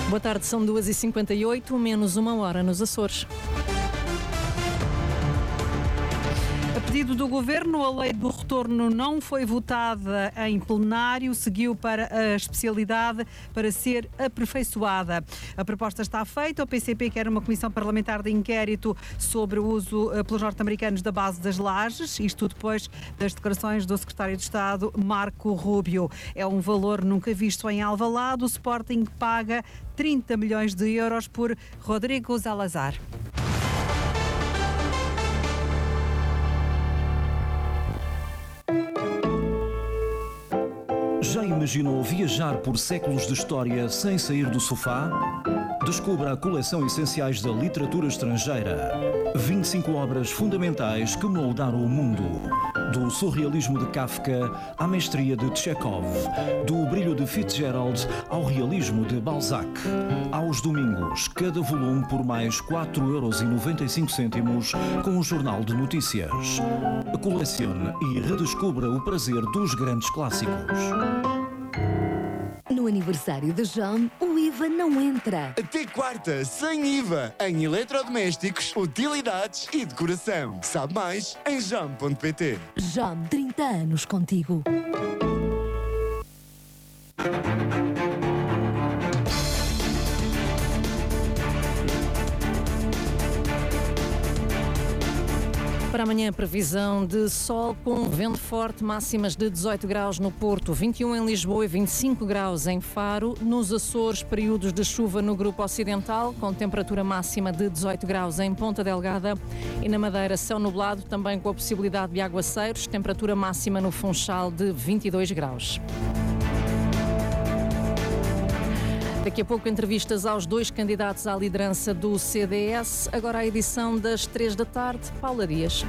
Boa tarde, são 2h58, menos uma hora nos Açores. A pedido do Governo, a lei do retorno não foi votada em plenário, seguiu para a especialidade para ser aperfeiçoada. A proposta está feita, o PCP quer uma comissão parlamentar de inquérito sobre o uso pelos norte-americanos da base das Lajes, isto depois das declarações do secretário de Estado, Marco Rubio. É um valor nunca visto em Alvalade, o Sporting paga 30 milhões de euros por Rodrigo Salazar. Já imaginou viajar por séculos de história sem sair do sofá? Descubra a coleção Essenciais da Literatura Estrangeira. 25 obras fundamentais que moldaram o mundo. Do surrealismo de Kafka à mestria de Chekhov. Do brilho de Fitzgerald ao realismo de Balzac. Aos domingos, cada volume por mais 4,95€ com o Jornal de Notícias. Colecione e redescubra o prazer dos grandes clássicos. No aniversário de Jam, o IVA não entra. Até quarta, sem IVA, em eletrodomésticos, utilidades e decoração. Sabe mais em jam.pt. Jam, 30 anos contigo. Para amanhã, previsão de sol com vento forte, máximas de 18 graus no Porto, 21 em Lisboa e 25 graus em Faro. Nos Açores, períodos de chuva no grupo ocidental, com temperatura máxima de 18 graus em Ponta Delgada. E na Madeira, céu nublado, também com a possibilidade de aguaceiros, temperatura máxima no Funchal de 22 graus. Daqui a pouco, entrevistas aos dois candidatos à liderança do CDS. Agora a edição das 3 da tarde. Paula Dias.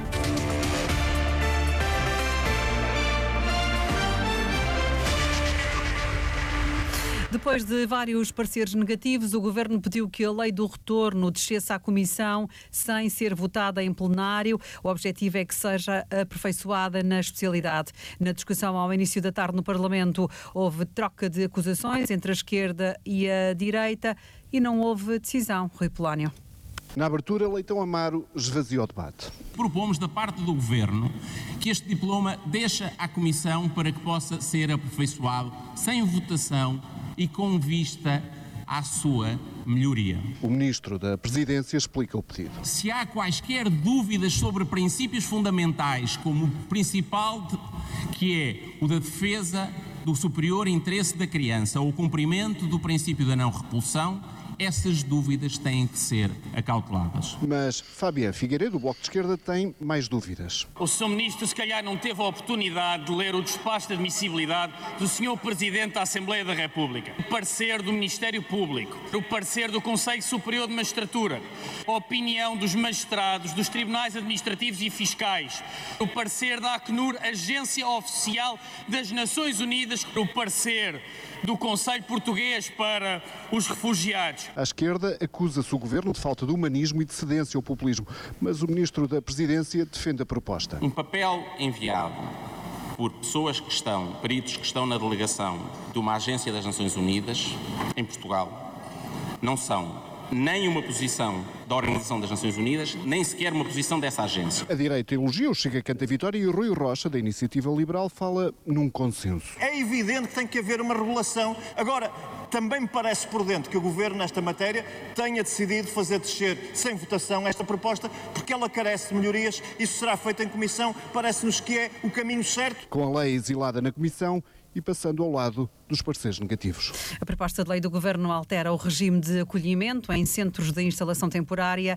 Depois de vários pareceres negativos, o Governo pediu que a lei do retorno descesse à Comissão sem ser votada em plenário. O objetivo é que seja aperfeiçoada na especialidade. Na discussão ao início da tarde no Parlamento, houve troca de acusações entre a esquerda e a direita e não houve decisão. Rui Polónio. Na abertura, Leitão Amaro esvaziou o debate. Propomos da parte do Governo que este diploma deixe à Comissão para que possa ser aperfeiçoado sem votação e com vista à sua melhoria. O Ministro da Presidência explica o pedido. Se há quaisquer dúvidas sobre princípios fundamentais, como o principal, que é o da defesa do superior interesse da criança ou o cumprimento do princípio da não repulsão, essas dúvidas têm que ser acauteladas. Mas Fabián Figueiredo, do Bloco de Esquerda, tem mais dúvidas. O Sr. Ministro se calhar não teve a oportunidade de ler o despacho de admissibilidade do Sr. Presidente da Assembleia da República, o parecer do Ministério Público, o parecer do Conselho Superior de Magistratura, a opinião dos magistrados, dos tribunais administrativos e fiscais, o parecer da Acnur, Agência Oficial das Nações Unidas, o parecer do Conselho Português para os Refugiados. A esquerda acusa-se o Governo de falta de humanismo e de cedência ao populismo, mas o Ministro da Presidência defende a proposta. Um papel enviado por pessoas peritos que estão na delegação de uma agência das Nações Unidas em Portugal, não são nem uma posição da Organização das Nações Unidas, nem sequer uma posição dessa agência. A direita elogia, o Chega canta vitória e o Rui Rocha, da Iniciativa Liberal, fala num consenso. É evidente que tem que haver uma regulação. Agora, também me parece prudente que o Governo, nesta matéria, tenha decidido fazer descer sem votação esta proposta, porque ela carece de melhorias. Isso será feito em comissão. Parece-nos que é o caminho certo. Com a lei exilada na comissão e passando ao lado dos pareceres negativos. A proposta de lei do Governo altera o regime de acolhimento em centros de instalação temporária.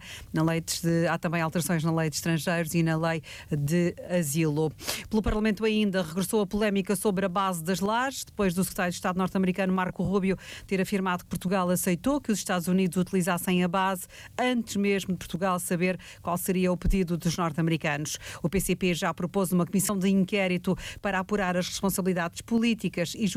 Há também alterações na lei de estrangeiros e na lei de asilo. Pelo Parlamento ainda regressou a polémica sobre a base das Lajes, depois do secretário de Estado norte-americano Marco Rubio ter afirmado que Portugal aceitou que os Estados Unidos utilizassem a base antes mesmo de Portugal saber qual seria o pedido dos norte-americanos. O PCP já propôs uma comissão de inquérito para apurar as responsabilidades políticas e jurídicas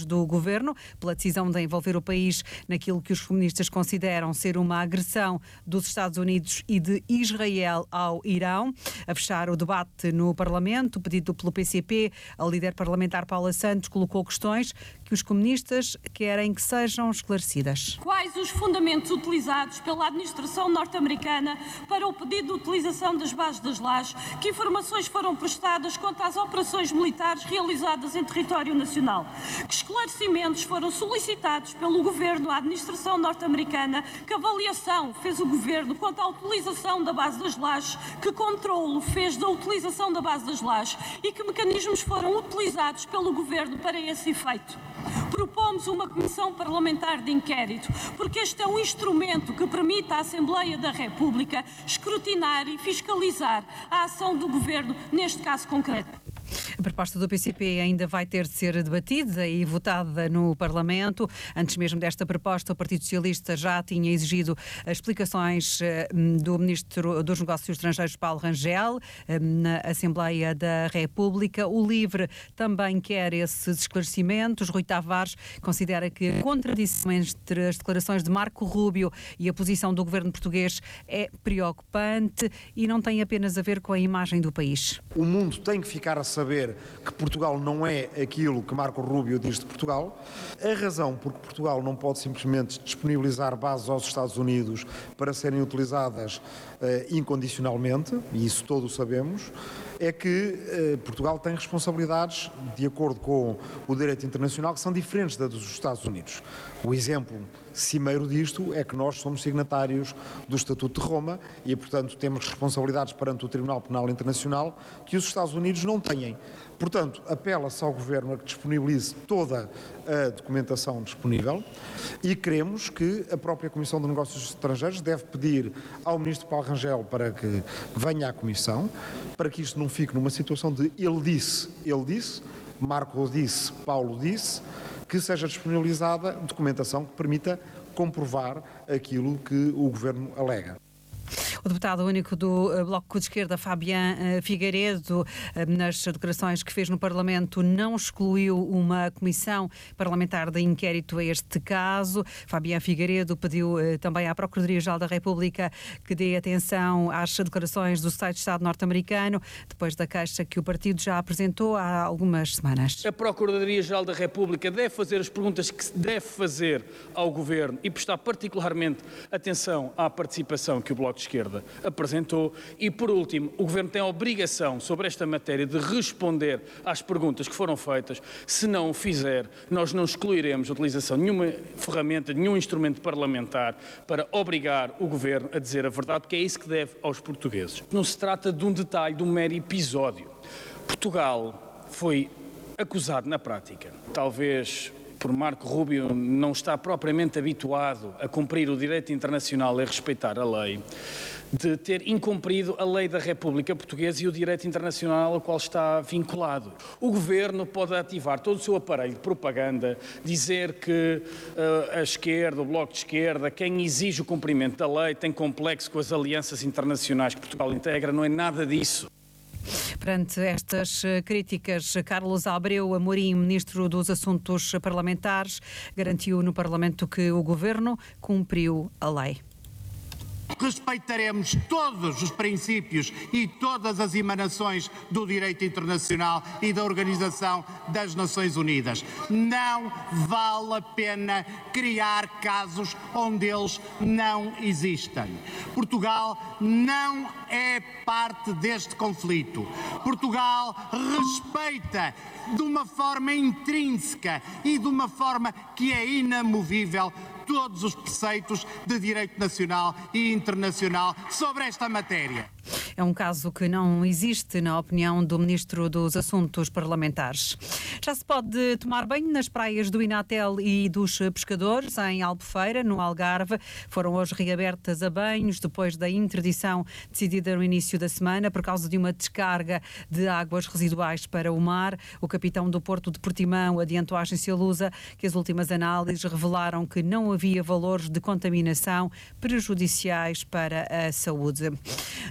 críticas do governo pela decisão de envolver o país naquilo que os comunistas consideram ser uma agressão dos Estados Unidos e de Israel ao Irão. A fechar o debate no Parlamento, pedido pelo PCP, a líder parlamentar Paula Santos colocou questões que os comunistas querem que sejam esclarecidas. Quais os fundamentos utilizados pela administração norte-americana para o pedido de utilização das bases das Lajes? Que informações foram prestadas quanto às operações militares realizadas em território nacional? Que esclarecimentos foram solicitados pelo governo à administração norte-americana? Que avaliação fez o governo quanto à utilização da base das Lajes? Que controlo fez da utilização da base das Lajes? E que mecanismos foram utilizados pelo governo para esse efeito? Propomos uma comissão parlamentar de inquérito, porque este é um instrumento que permite à Assembleia da República escrutinar e fiscalizar a ação do governo neste caso concreto. A proposta do PCP ainda vai ter de ser debatida e votada no Parlamento. Antes mesmo desta proposta, o Partido Socialista já tinha exigido explicações do Ministro dos Negócios Estrangeiros, Paulo Rangel, na Assembleia da República. O LIVRE também quer esses esclarecimentos. Rui Tavares considera que a contradição entre as declarações de Marco Rubio e a posição do governo português é preocupante e não tem apenas a ver com a imagem do país. O mundo tem que ficar a saber que Portugal não é aquilo que Marco Rubio diz de Portugal. A razão por que Portugal não pode simplesmente disponibilizar bases aos Estados Unidos para serem utilizadas incondicionalmente, e isso todos sabemos, é que Portugal tem responsabilidades de acordo com o direito internacional que são diferentes das dos Estados Unidos. O exemplo cimeiro disto é que nós somos signatários do Estatuto de Roma e, portanto, temos responsabilidades perante o Tribunal Penal Internacional que os Estados Unidos não têm. Portanto, apela-se ao Governo a que disponibilize toda a documentação disponível e queremos que a própria Comissão de Negócios Estrangeiros deve pedir ao Ministro Paulo Rangel para que venha à Comissão, para que isto não fique numa situação de ele disse, Marco disse, Paulo disse, que seja disponibilizada documentação que permita comprovar aquilo que o Governo alega. O deputado único do Bloco de Esquerda, Fabián Figueiredo, nas declarações que fez no Parlamento, não excluiu uma comissão parlamentar de inquérito a este caso. Fabián Figueiredo pediu também à Procuradoria-Geral da República que dê atenção às declarações do Secretário de Estado norte-americano, depois da queixa que o partido já apresentou há algumas semanas. A Procuradoria-Geral da República deve fazer as perguntas que se deve fazer ao Governo e prestar particularmente atenção à participação que o Bloco de Esquerda apresentou e, por último, o Governo tem a obrigação sobre esta matéria de responder às perguntas que foram feitas. Se não o fizer, nós não excluiremos a utilização de nenhuma ferramenta, de nenhum instrumento parlamentar para obrigar o Governo a dizer a verdade, porque é isso que deve aos portugueses. Não se trata de um detalhe, de um mero episódio. Portugal foi acusado na prática, talvez por Marco Rubio não está propriamente habituado a cumprir o direito internacional e a respeitar a lei, de ter incumprido a lei da República Portuguesa e o direito internacional ao qual está vinculado. O Governo pode ativar todo o seu aparelho de propaganda, dizer que a esquerda, o Bloco de Esquerda, quem exige o cumprimento da lei tem complexo com as alianças internacionais que Portugal integra, não é nada disso. Perante estas críticas, Carlos Abreu Amorim, Ministro dos Assuntos Parlamentares, garantiu no Parlamento que o Governo cumpriu a lei. Respeitaremos todos os princípios e todas as emanações do direito internacional e da Organização das Nações Unidas. Não vale a pena criar casos onde eles não existem. Portugal não é parte deste conflito. Portugal respeita de uma forma intrínseca e de uma forma que é inamovível todos os preceitos de direito nacional e internacional sobre esta matéria. É um caso que não existe, na opinião do Ministro dos Assuntos Parlamentares. Já se pode tomar banho nas praias do Inatel e dos pescadores, em Albufeira, no Algarve. Foram hoje reabertas a banhos, depois da interdição decidida no início da semana, por causa de uma descarga de águas residuais para o mar. O capitão do Porto de Portimão adiantou à agência Lusa que as últimas análises revelaram que não havia valores de contaminação prejudiciais para a saúde. No negócio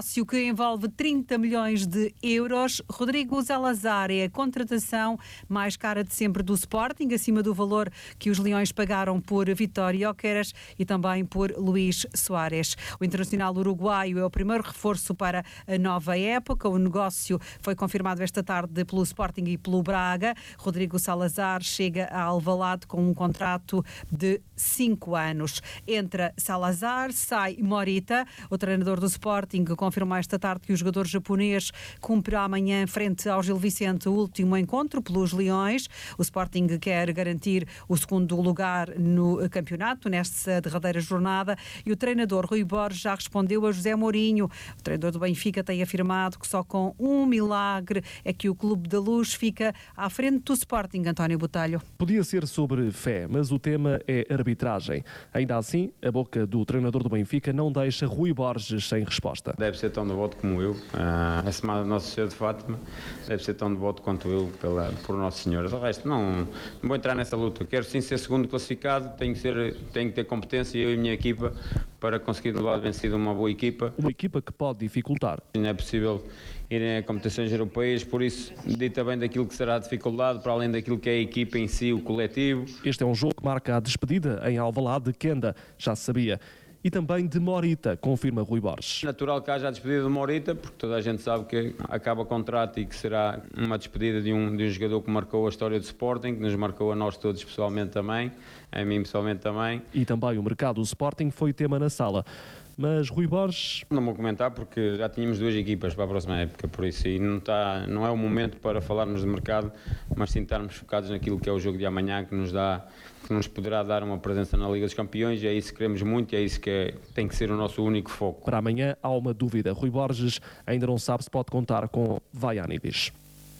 negócio que envolve 30 milhões de euros. Rodrigo Salazar é a contratação mais cara de sempre do Sporting, acima do valor que os Leões pagaram por Vitório Oqueras e também por Luís Soares. O internacional uruguaio é o primeiro reforço para a nova época. O negócio foi confirmado esta tarde pelo Sporting e pelo Braga. Rodrigo Salazar chega a Alvalade com um contrato de 5 anos. Entra Salazar, sai Morita. O treinador do Sporting confirmou esta tarde que o jogador japonês cumprirá amanhã frente ao Gil Vicente o último encontro pelos Leões. O Sporting quer garantir o segundo lugar no campeonato nesta derradeira jornada e o treinador Rui Borges já respondeu a José Mourinho. O treinador do Benfica tem afirmado que só com um milagre é que o Clube da Luz fica à frente do Sporting. António Botelho. Podia ser sobre fé, mas o tema é arbitragem. Ainda assim, a boca do treinador do Benfica não deixa Rui Borges sem resposta. Deve ser tão devoto como eu. A Semana de Nossa Senhora de Fátima deve ser tão devoto quanto eu por Nosso Senhor. O resto, não vou entrar nessa luta. Quero sim ser segundo classificado, tenho que ter competência, eu e a minha equipa, para conseguir levar vencido uma boa equipa. Uma equipa que pode dificultar. Não é possível irem a competições europeias, por isso dita bem daquilo que será a dificuldade, para além daquilo que é a equipa em si, o coletivo. Este é um jogo que marca a despedida em Alvalade de Kenda, já se sabia. E também de Morita, confirma Rui Borges. Natural que haja a despedida de Morita, porque toda a gente sabe que acaba o contrato e que será uma despedida de um jogador que marcou a história do Sporting, que nos marcou a nós todos pessoalmente também, a mim pessoalmente também. E também o mercado do Sporting foi tema na sala. Mas Rui Borges... Não vou comentar porque já tínhamos 2 equipas para a próxima época, por isso e não é o momento para falarmos de mercado, mas sim estarmos focados naquilo que é o jogo de amanhã, que nos poderá dar uma presença na Liga dos Campeões, e é isso que queremos muito e é isso que tem que ser o nosso único foco. Para amanhã há uma dúvida. Rui Borges ainda não sabe se pode contar com Vaianides.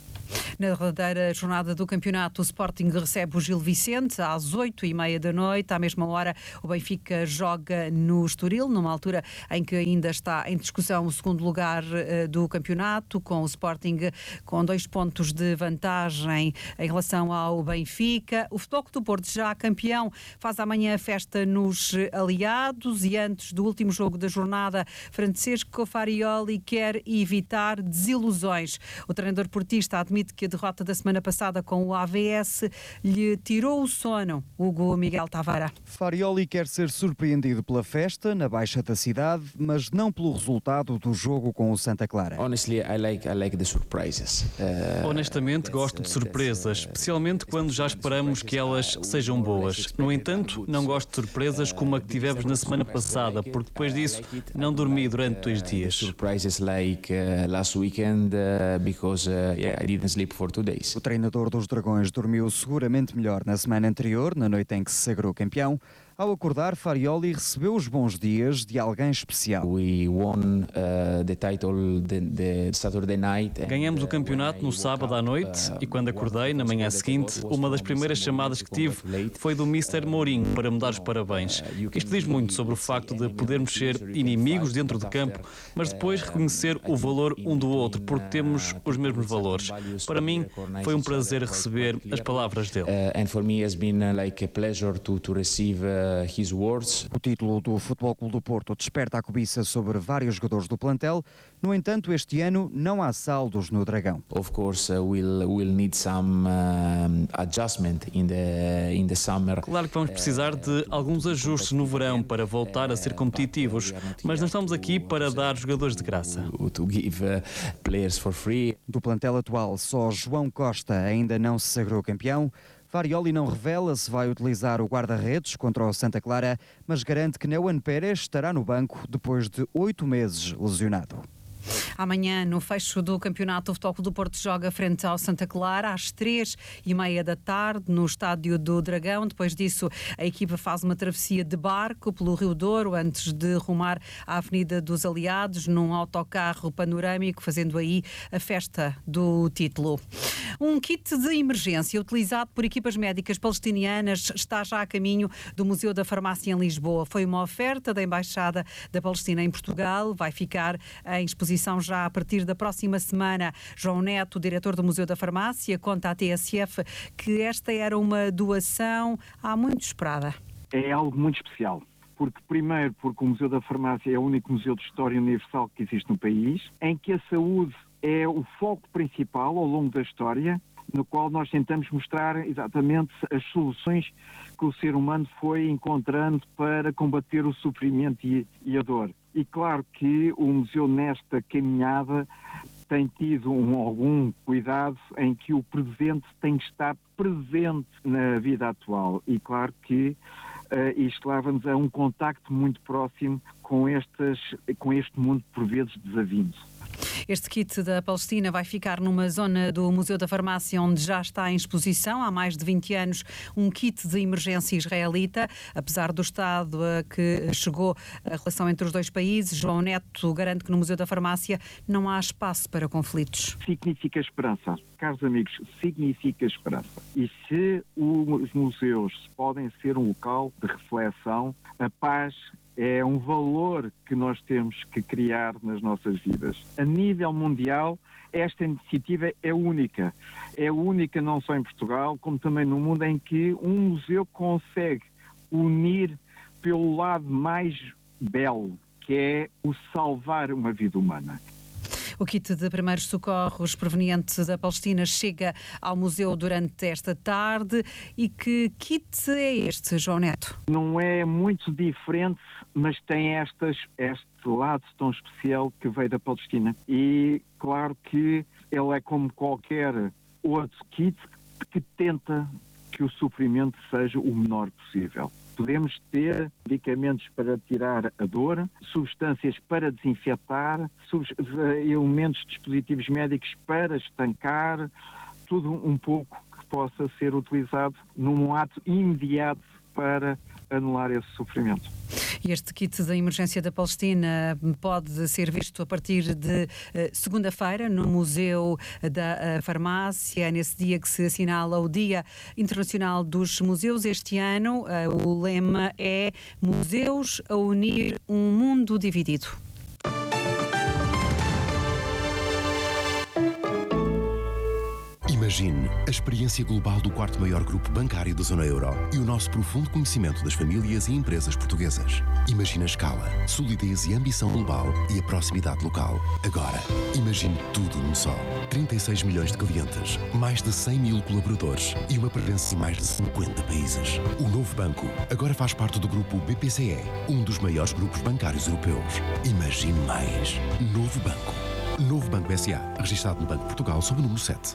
Na derradeira jornada do campeonato, o Sporting recebe o Gil Vicente às 8h30 da noite. À mesma hora, o Benfica joga no Estoril, numa altura em que ainda está em discussão o segundo lugar do campeonato, com o Sporting com 2 pontos de vantagem em relação ao Benfica. O Futebol Clube do Porto, já campeão, faz amanhã a festa nos aliados e antes do último jogo da jornada, Francesco Farioli quer evitar desilusões. O treinador portista admite que a derrota da semana passada com o AVS lhe tirou o sono. Hugo Miguel Tavara. Farioli quer ser surpreendido pela festa na Baixa da cidade, mas não pelo resultado do jogo com o Santa Clara. Honestamente, gosto de surpresas, especialmente quando já esperamos que elas sejam boas. No entanto, não gosto de surpresas como a que tivemos na semana passada, porque depois disso não dormi durante 2 dias. O treinador dos Dragões dormiu seguramente melhor na semana anterior, na noite em que se sagrou campeão. Ao acordar, Farioli recebeu os bons dias de alguém especial. Ganhamos o campeonato no sábado à noite e quando acordei, na manhã seguinte, uma das primeiras chamadas que tive foi do Mr. Mourinho para me dar os parabéns. Isto diz muito sobre o facto de podermos ser inimigos dentro de campo, mas depois reconhecer o valor um do outro, porque temos os mesmos valores. Para mim, foi um prazer receber as palavras dele. O título do Futebol Clube do Porto desperta a cobiça sobre vários jogadores do plantel. No entanto, este ano não há saldos no Dragão. Claro que vamos precisar de alguns ajustes no verão para voltar a ser competitivos, mas não estamos aqui para dar jogadores de graça. Do plantel atual, só João Costa ainda não se sagrou campeão. Farioli não revela se vai utilizar o guarda-redes contra o Santa Clara, mas garante que Neuan Pérez estará no banco depois de 8 meses lesionado. Amanhã, no fecho do campeonato, o Futebol Clube do Porto joga frente ao Santa Clara às 3h30 da tarde no Estádio do Dragão. Depois disso, a equipa faz uma travessia de barco pelo Rio Douro antes de rumar à Avenida dos Aliados num autocarro panorâmico, fazendo aí a festa do título. Um kit de emergência utilizado por equipas médicas palestinianas está já a caminho do Museu da Farmácia em Lisboa. Foi uma oferta da Embaixada da Palestina em Portugal. Vai ficar em exposição já a partir da próxima semana. João Neto, diretor do Museu da Farmácia, conta à TSF que esta era uma doação há muito esperada. É algo muito especial, Primeiro, porque o Museu da Farmácia é o único museu de história universal que existe no país, em que a saúde é o foco principal ao longo da história, no qual nós tentamos mostrar exatamente as soluções que o ser humano foi encontrando para combater o sofrimento e a dor. E claro que o museu, nesta caminhada, tem tido algum cuidado em que o presente tem que estar presente na vida atual. E claro que isto leva-nos a um contacto muito próximo com este mundo, por vezes, desavindo. Este kit da Palestina vai ficar numa zona do Museu da Farmácia onde já está em exposição há mais de 20 anos um kit de emergência israelita. Apesar do estado a que chegou a relação entre os dois países, João Neto garante que no Museu da Farmácia não há espaço para conflitos. Significa esperança, caros amigos, significa esperança. E se os museus podem ser um local de reflexão, a paz é um valor que nós temos que criar nas nossas vidas. A nível mundial, esta iniciativa é única. É única não só em Portugal, como também no mundo, em que um museu consegue unir pelo lado mais belo, que é o salvar uma vida humana. O kit de primeiros socorros proveniente da Palestina chega ao museu durante esta tarde. E que kit é este, João Neto? Não é muito diferente, mas tem este lado tão especial que veio da Palestina. E claro que ele é como qualquer outro kit que tenta que o sofrimento seja o menor possível. Podemos ter medicamentos para tirar a dor, substâncias para desinfetar, elementos, dispositivos médicos para estancar, tudo um pouco que possa ser utilizado num ato imediato para anular esse sofrimento. E este kit de emergência da Palestina pode ser visto a partir de segunda-feira no Museu da Farmácia, nesse dia que se assinala o Dia Internacional dos Museus. Este ano o lema é Museus a unir um mundo dividido. Imagine a experiência global do quarto maior grupo bancário da zona euro e o nosso profundo conhecimento das famílias e empresas portuguesas. Imagine a escala, solidez e ambição global e a proximidade local. Agora, imagine tudo num só. 36 milhões de clientes, mais de 100 mil colaboradores e uma presença em mais de 50 países. O novo banco agora faz parte do grupo BPCE, um dos maiores grupos bancários europeus. Imagine mais. Novo Banco. Novo Banco S.A., registado no Banco de Portugal sob o número 7.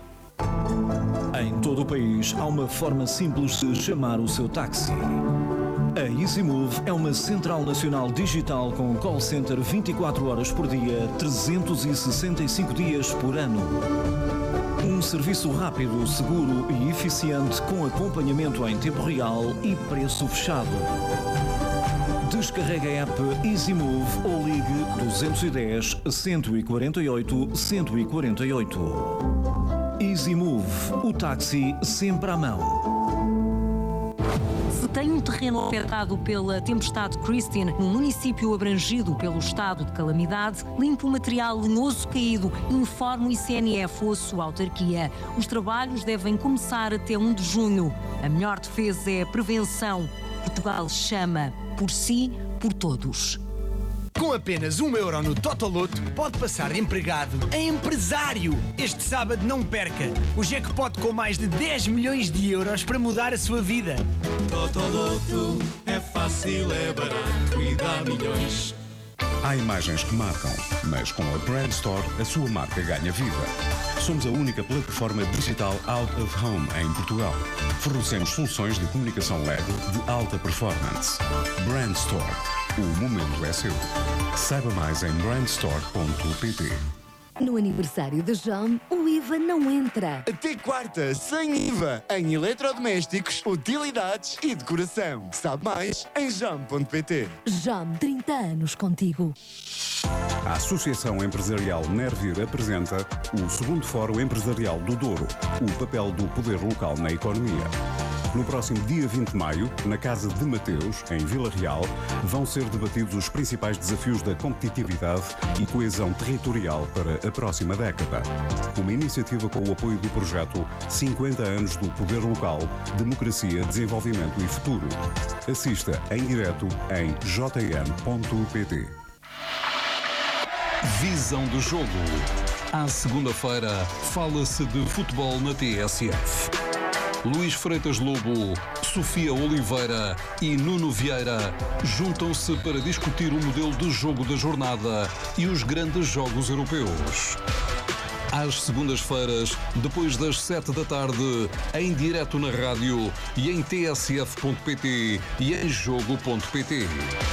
Em todo o país há uma forma simples de chamar o seu táxi. A EasyMove é uma central nacional digital com call center 24 horas por dia, 365 dias por ano. Um serviço rápido, seguro e eficiente com acompanhamento em tempo real e preço fechado. Descarregue a app EasyMove ou ligue 210 148 148. EasyMove, o táxi sempre à mão. Se tem um terreno afetado pela tempestade Christine, num município abrangido pelo estado de calamidade, limpe o material lenhoso caído, informe o ICNF ou a sua autarquia. Os trabalhos devem começar até 1 de junho. A melhor defesa é a prevenção. Portugal chama por si, por todos. Com apenas €1 no Totoloto, pode passar de empregado a empresário. Este sábado não perca o jackpot com mais de 10 milhões de euros para mudar a sua vida. Totoloto é fácil, é barato e dá milhões. Há imagens que marcam, mas com a Brand Store a sua marca ganha vida. Somos a única plataforma digital out of home em Portugal. Fornecemos soluções de comunicação LED de alta performance. Brand Store. O momento é seu. Saiba mais em brandstore.pt. No aniversário da JAM, o IVA não entra. Até quarta, sem IVA, em eletrodomésticos, utilidades e decoração. Sabe mais em jam.pt. JAM, 30 anos contigo. A Associação Empresarial Nervir apresenta o 2º Fórum Empresarial do Douro, o papel do poder local na economia. No próximo dia 20 de maio, na Casa de Mateus, em Vila Real, vão ser debatidos os principais desafios da competitividade e coesão territorial para a próxima década. Uma iniciativa com o apoio do projeto 50 anos do Poder Local, Democracia, Desenvolvimento e Futuro. Assista em direto em jm.pt. Visão do jogo. À segunda-feira, fala-se de futebol na TSF. Luís Freitas Lobo, Sofia Oliveira e Nuno Vieira juntam-se para discutir o modelo de jogo da jornada e os grandes jogos europeus. Às segundas-feiras, depois das 7 da tarde, em direto na rádio e em tsf.pt e em jogo.pt.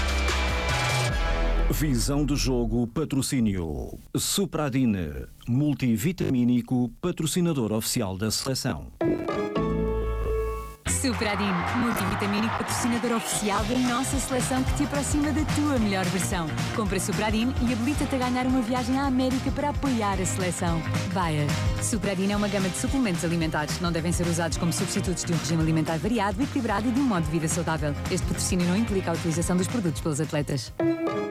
Visão do jogo, patrocínio Supradine, multivitamínico, patrocinador oficial da seleção. Supradine, multivitamínico, patrocinador oficial da nossa seleção, que te aproxima da tua melhor versão. Compra Supradine e habilita-te a ganhar uma viagem à América para apoiar a seleção. Bayer. Supradine é uma gama de suplementos alimentares. Não devem ser usados como substitutos de um regime alimentar variado, equilibrado e de um modo de vida saudável. Este patrocínio não implica a utilização dos produtos pelos atletas.